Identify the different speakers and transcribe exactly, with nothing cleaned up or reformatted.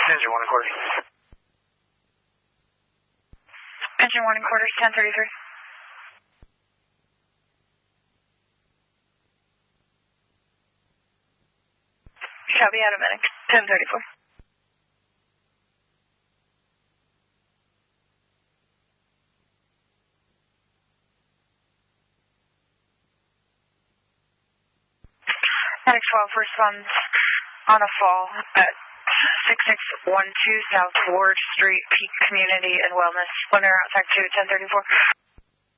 Speaker 1: Engine one and quarters.
Speaker 2: Engine one and quarters, ten thirty-three. Shall be out of minute, ten thirty-four. Medic twelve responds on a fall at six six one two South Ward Street, Peak Community and Wellness. Winner outside two, ten thirty-four.